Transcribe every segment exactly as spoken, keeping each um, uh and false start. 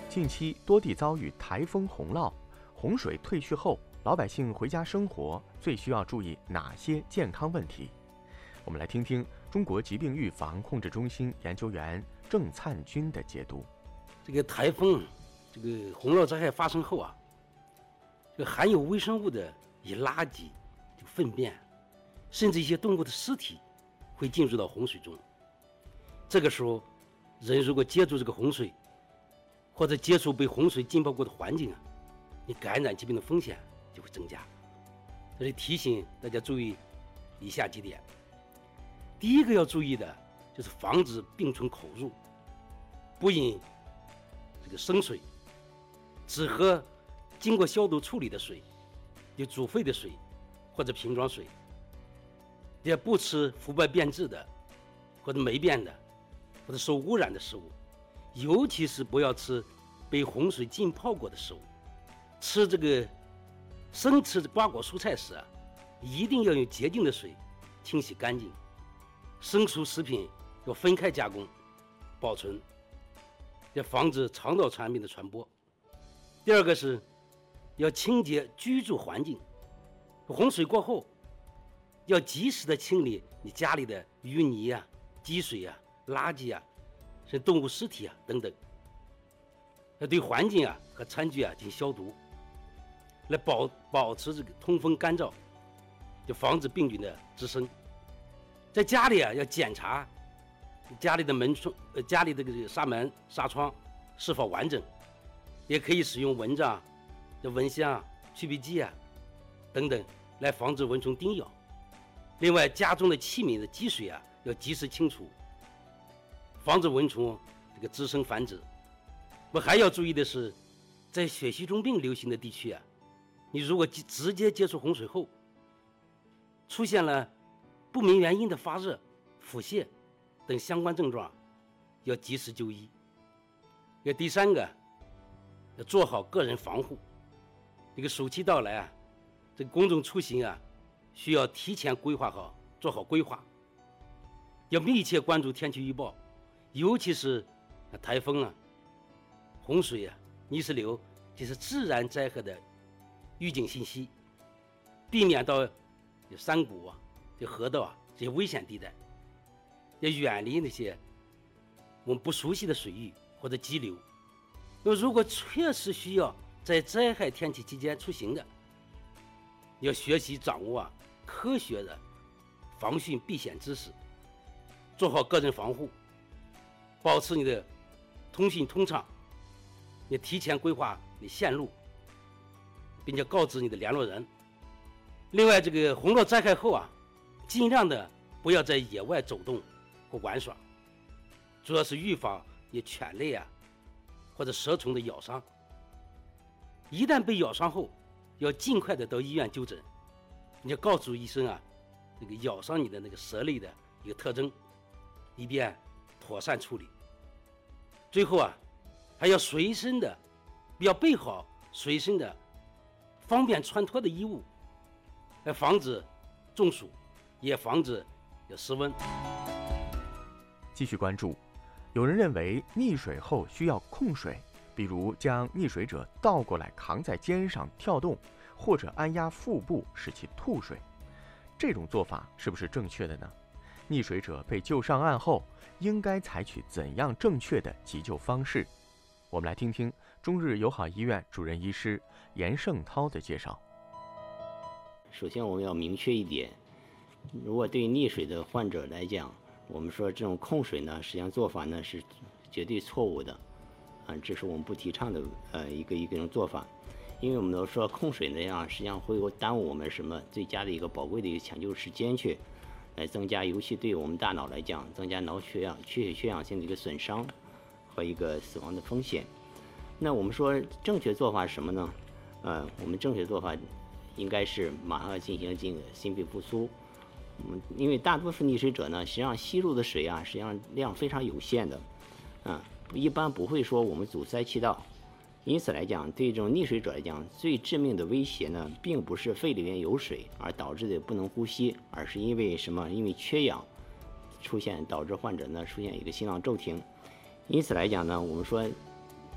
近期多地遭遇台风洪涝，洪水退去后，老百姓回家生活最需要注意哪些健康问题？我们来听听中国疾病预防控制中心研究员郑灿军的解读。 这个台风，这个洪涝灾害发生后啊，这个含有微生物的以垃圾、这个粪便，甚至一些动物的尸体，会进入到洪水中。这个时候，人如果接触这个洪水，或者接触被洪水浸泡过的环境啊，你感染疾病的风险就会增加。这里提醒大家注意以下几点。第一个要注意的就是防止病虫口入，不饮这个生水，只喝经过消毒处理的水，有煮沸的水或者瓶装水，也不吃腐败变质的或者霉变的或者受污染的食物，尤其是不要吃被洪水浸泡过的食物。吃这个生吃瓜果蔬菜时啊，一定要用洁净的水清洗干净。生熟食品要分开加工保存，要防止肠道传染病的传播。第二个是要清洁居住环境，洪水过后要及时的清理你家里的淤泥啊、积水啊、垃圾啊，甚至动物尸体啊等等。要对环境啊和餐具啊进行消毒，来保保持这个通风干燥，就防止病菌的滋生。在家里啊要检查家里的门窗、呃家里的这个纱门、纱窗是否完整，也可以使用蚊帐、蚊香、去皮剂啊等等来防止蚊虫叮咬。另外，家中的器皿的积水啊要及时清除，防止蚊虫这个滋生繁殖。我们还要注意的是，在血吸虫病流行的地区啊，你如果直接接触洪水后，出现了不明原因的发热、腹泻等相关症状，要及时就医。要第三个，要做好个人防护。这个暑期到来啊，这个公众出行啊，需要提前规划好，做好规划。要密切关注天气预报，尤其是台风啊、洪水啊、泥石流这是自然灾害的预警信息，避免到有山谷啊、这河道啊这些危险地带，要远离那些我们不熟悉的水域或者激流。那么如果确实需要在灾害天气期间出行的，要学习掌握啊科学的防汛避险知识，做好个人防护，保持你的通讯通畅，也提前规划你线路，并且告知你的联络人。另外，这个洪涝灾害后啊，尽量的不要在野外走动或玩耍，主要是预防也犬类啊或者蛇虫的咬伤。一旦被咬伤后，要尽快的到医院就诊，你要告诉医生啊，那个咬伤你的那个蛇类的一个特征，以便妥善处理。最后啊，还要随身的，要备好随身的方便穿脱的衣物，来防止中暑，也防止有失温。 继续关注，有人认为溺水后需要控水，比如将溺水者倒过来扛在肩上跳动，或者按压腹部使其吐水。这种做法是不是正确的呢？溺水者被救上岸后，应该采取怎样正确的急救方式？我们来听听中日友好医院主任医师严胜涛的介绍。 首先我们要明确一点，如果对溺水的患者来讲，我们说这种控水呢，实际上做法呢是绝对错误的，啊，这是我们不提倡的呃一个一个种做法，因为我们都说控水那样实际上会耽误我们什么最佳的一个宝贵的一个抢救时间去，来增加，尤其对我们大脑来讲，增加脑血氧、缺血缺氧性的一个损伤和一个死亡的风险。那我们说正确做法是什么呢？呃，我们正确做法应该是马上进行这个心肺复苏。嗯，因为大多数溺水者呢，实际上吸入的水啊，实际上量非常有限的，啊，一般不会说我们阻塞气道。因此来讲，对这种溺水者来讲，最致命的威胁呢，并不是肺里面有水而导致的不能呼吸，而是因为什么？因为缺氧出现，导致患者呢出现一个心脏骤停。因此来讲呢，我们说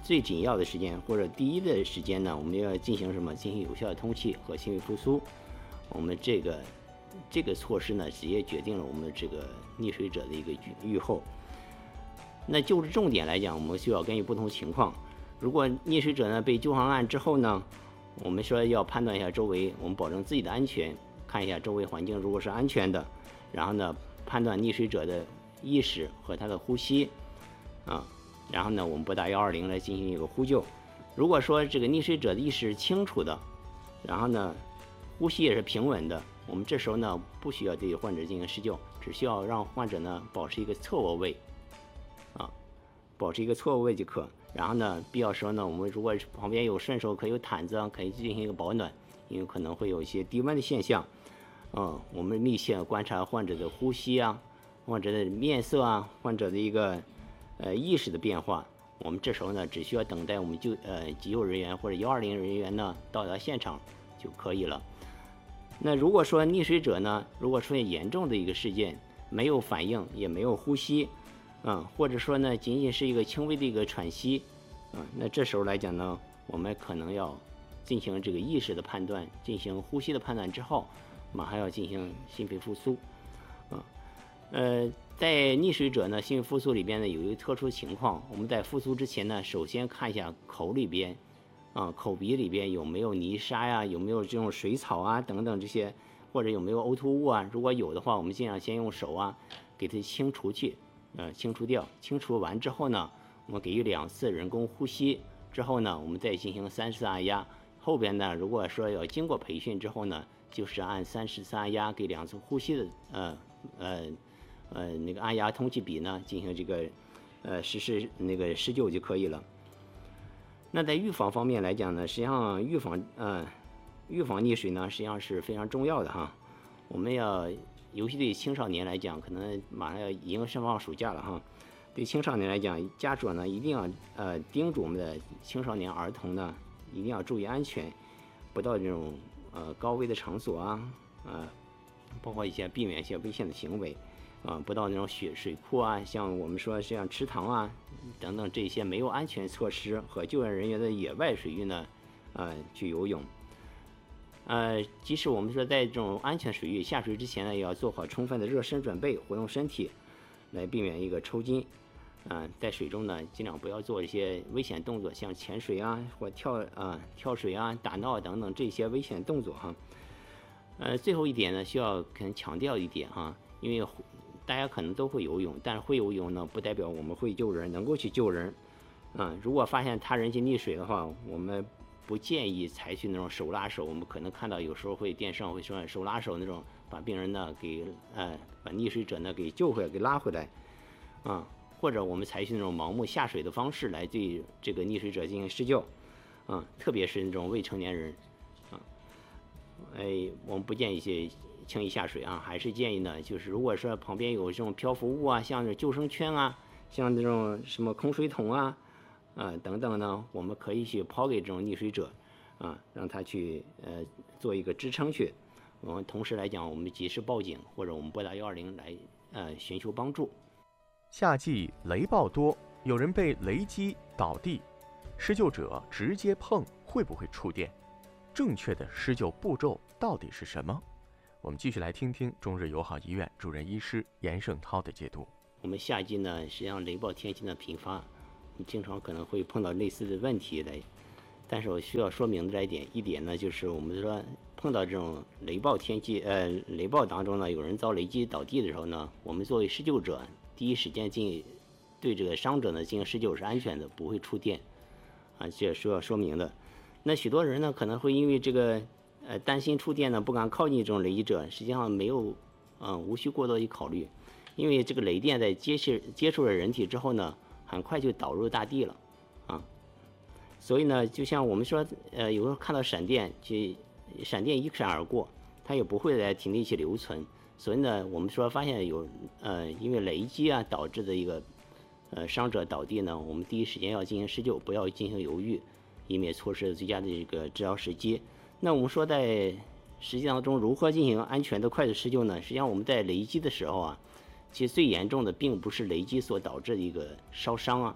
最紧要的时间或者第一的时间呢，我们要进行什么？进行有效的通气和心肺复苏。我们这个这个措施呢，直接决定了我们这个溺水者的一个预后。那救治重点来讲，我们需要根据不同情况。如果溺水者呢被救上岸之后呢，我们说要判断一下周围，我们保证自己的安全，看一下周围环境如果是安全的，然后呢判断溺水者的意识和他的呼吸，啊，然后呢我们拨打一二零来进行一个呼救。如果说这个溺水者的意识是清楚的，然后呢呼吸也是平稳的，我们这时候呢不需要对患者进行施救，只需要让患者呢保持一个侧卧位，啊，保持一个侧卧位即可。然后呢，必要时候呢，我们如果旁边有顺手可以有毯子，可以进行一个保暖，因为可能会有一些低温的现象。嗯，我们密切观察患者的呼吸啊，患者的面色啊，患者的一个呃意识的变化。我们这时候呢，只需要等待我们救呃急救人员或者一二零人员呢到达现场就可以了。那如果说溺水者呢，如果出现严重的一个事件，没有反应，也没有呼吸。嗯，或者说呢，仅仅是一个轻微的一个喘息，嗯，那这时候来讲呢，我们可能要进行这个意识的判断，进行呼吸的判断之后，马上要进行心肺复苏，啊，呃，在溺水者呢，心肺复苏里边呢有一个特殊情况，我们在复苏之前呢，首先看一下口里边，啊，口鼻里边有没有泥沙呀，有没有这种水草啊等等这些，或者有没有呕吐物啊，如果有的话，我们尽量先用手啊给它清除去。呃，清除掉，清除完之后呢，我们给予两次人工呼吸，之后呢，我们再进行三次按压。后边呢，如果说要经过培训之后呢，就是按三十次按压给两次呼吸的呃呃呃那个按压通气比呢进行这个呃实施那个施救就可以了。那在预防方面来讲呢，实际上预防呃预防溺水呢，实际上是非常重要的哈，我们要。尤其对青少年来讲，可能马上要迎盛放暑假了哈。对青少年来讲，家长呢一定要呃叮嘱我们的青少年儿童呢，一定要注意安全，不到这种呃高危的场所啊，呃，包括一些避免一些危险的行为，啊、呃，不到那种雪水库啊，像我们说像池塘啊等等这些没有安全措施和救援人员的野外水域呢，呃，去游泳。呃，即使我们说在这种安全水域下水之前呢，也要做好充分的热身准备，活动身体，来避免一个抽筋。嗯、呃，在水中呢，尽量不要做一些危险动作，像潜水啊，或跳啊、呃、跳水啊、打闹等等这些危险动作哈。呃，最后一点呢，需要可能强调一点哈，因为大家可能都会游泳，但是会游泳呢，不代表我们会救人，能够去救人。啊、呃，如果发现他人去溺水的话，我们不建议采取那种手拉手，我们可能看到有时候会电视上会说手拉手那种，把病人呢给呃把溺水者呢给救回来，给拉回来，啊，或者我们采取那种盲目下水的方式来对这个溺水者进行施救，啊，特别是那种未成年人，啊，哎，我们不建议去轻易下水啊，还是建议呢，就是如果说旁边有这种漂浮物啊，像这救生圈啊，像这种什么空水桶啊。啊、呃，等等呢，我们可以去抛给这种溺水者，啊，让他去呃做一个支撑去。我们同时来讲，我们及时报警或者我们拨打幺二零来呃寻求帮助。 夏季雷暴多，有人被雷击倒地，施救者直接碰会不会触电？正确的施救步骤到底是什么？我们继续来听听中日友好医院主任医师严胜涛的解读。 我们夏季呢，实际上雷暴天气呢频发。经常可能会碰到类似的问题来，但是我需要说明的这一点一点呢，就是我们说碰到这种雷暴天气，呃，雷暴当中呢，有人遭雷击倒地的时候呢，我们作为施救者，第一时间进对这个伤者呢进行施救是安全的，不会触电，啊，这是要说明的。那许多人呢可能会因为这个呃担心触电呢，不敢靠近这种雷击者，实际上没有，嗯，无需过多去考虑，因为这个雷电在接触接触了人体之后呢。很快就导入大地了，啊，所以呢，就像我们说，呃，有时候看到闪电，去闪电一闪而过，它也不会在体内去留存。所以呢，我们说发现有呃，因为雷击啊导致的一个呃伤者倒地呢，我们第一时间要进行施救，不要进行犹豫，以免错失最佳的这个治疗时机。那我们说在实际当中如何进行安全的快速施救呢？实际上我们在雷击的时候啊。其实最严重的并不是雷击所导致的一个烧伤啊，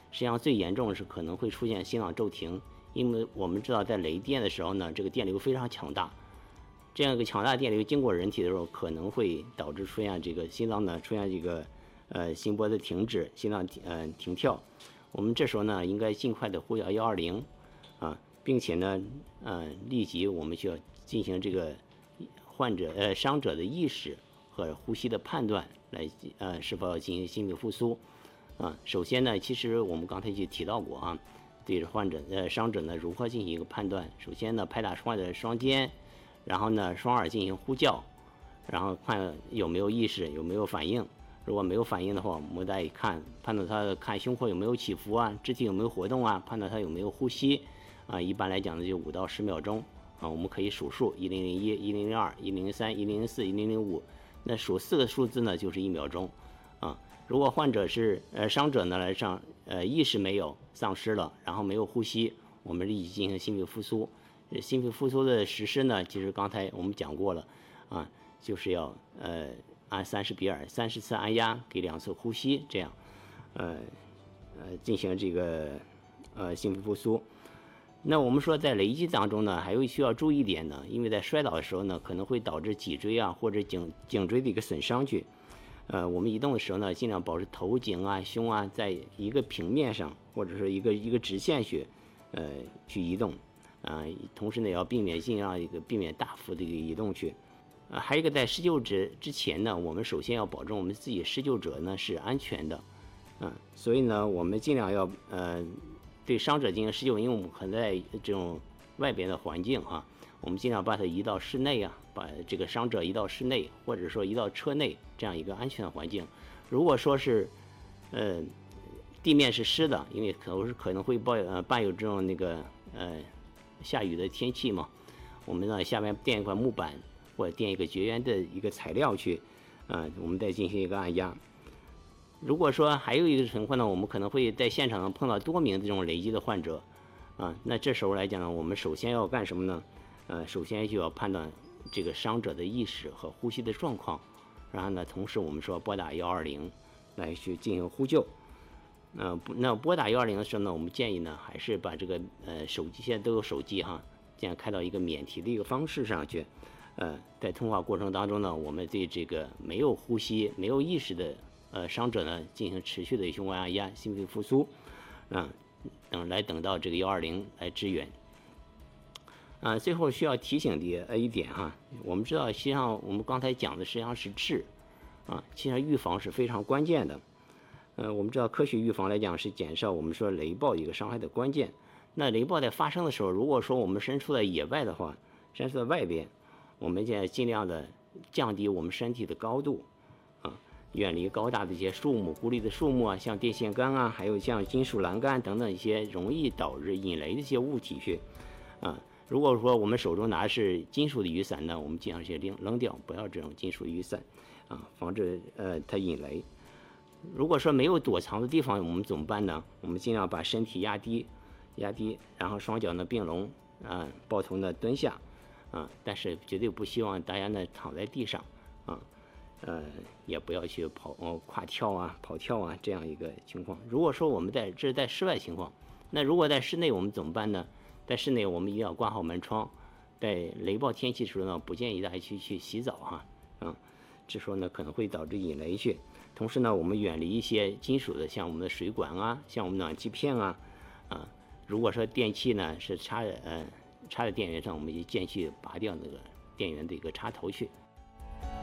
实际上最严重的是可能会出现心脏骤停，因为我们知道在雷电的时候呢，这个电流非常强大，这样一个强大电流经过人体的时候，可能会导致出现这个心脏呢出现这个呃心搏的停止，心脏呃停跳。我们这时候呢应该尽快的呼叫一二零啊，并且呢呃立即我们需要进行这个患者呃伤者的意识和呼吸的判断，来呃是否要进行心肺复苏。啊，首先呢，其实我们刚才就提到过啊，对患者呃伤者呢如何进行一个判断。首先呢，拍打患者的双肩，然后呢双耳进行呼叫，然后看有没有意识，有没有反应。如果没有反应的话，我们再看判断他的看胸廓有没有起伏啊，肢体有没有活动啊，判断他有没有呼吸啊。一般来讲呢，就五到十秒钟啊，我们可以数数一零零一、一零零二、一零零三、一零零四、一零零五，那数四个数字呢就是一秒钟啊。如果患者是呃伤者呢来上呃意识没有丧失了，然后没有呼吸，我们立即进行心肺复苏。心肺复苏的实施呢，其实刚才我们讲过了啊，就是要呃按三十比尔三十次按压给两次呼吸，这样呃呃进行这个呃心肺复苏。那我们说在雷击当中呢，还有需要注意一点呢，因为在摔倒的时候呢，可能会导致脊椎啊或者颈颈椎的一个损伤去。呃，我们移动的时候呢，尽量保持头颈啊、胸啊，在一个平面上，或者是一个一个直线去，呃，去移动，啊、呃，同时呢，也要避免尽量一个避免大幅的一个移动去，啊、呃，还有一个在施救之之前呢，我们首先要保证我们自己施救者呢是安全的，啊、呃，所以呢，我们尽量要呃对伤者进行施救，因为我们可能在这种外边的环境啊，我们尽量把它移到室内啊。把这个伤者移到室内，或者说移到车内，这样一个安全的环境。如果说是，呃，地面是湿的，因为可能是可能会伴呃伴有这种那个呃下雨的天气嘛，我们呢下面垫一块木板或者垫一个绝缘的一个材料去，啊、呃，我们再进行一个按压。如果说还有一个情况呢，我们可能会在现场碰到多名这种雷击的患者，啊，那这时候来讲呢，我们首先要干什么呢？呃，首先就要判断这个伤者的意识和呼吸的状况，然后呢，同时我们说拨打一二零来去进行呼救。呃，那拨打一二零的时候呢，我们建议呢还是把这个呃手机，现在都有手机哈，这样开到一个免提的一个方式上去。呃，在通话过程当中呢，我们对这个没有呼吸、没有意识的呃伤者呢进行持续的胸外按压、心肺复苏，啊、呃，等来等到这个一二零来支援。啊，最后需要提醒的呃一点哈，我们知道，实际上我们刚才讲的实际上是治，啊，其实预防是非常关键的。呃，我们知道科学预防来讲是减少我们说雷暴一个伤害的关键。那雷暴在发生的时候，如果说我们身处在野外的话，身处在外边，我们现在尽量的降低我们身体的高度，啊，远离高大的一些树木、孤立的树木啊，像电线杆啊，还有像金属栏杆等等一些容易导致引雷的一些物体去，啊。如果说我们手中拿的是金属的雨伞呢，我们尽量去扔扔掉，不要这种金属雨伞，啊，防止呃它引雷。如果说没有躲藏的地方，我们怎么办呢？我们尽量把身体压低，压低，然后双脚呢并拢，啊，抱头呢蹲下，啊，但是绝对不希望大家呢躺在地上，啊，呃，也不要去跑哦跨跳啊、跑跳啊这样一个情况。如果说我们在这是在室外情况，那如果在室内我们怎么办呢？在室内，我们一定要关好门窗。在雷暴天气的时候呢，不建议大家去去洗澡哈，啊，这时候呢可能会导致引雷去。同时呢，我们远离一些金属的，像我们的水管啊，像我们暖气片啊，啊，如果说电器呢是插呃插在电源上，我们就间隙拔掉那个电源的一个插头去。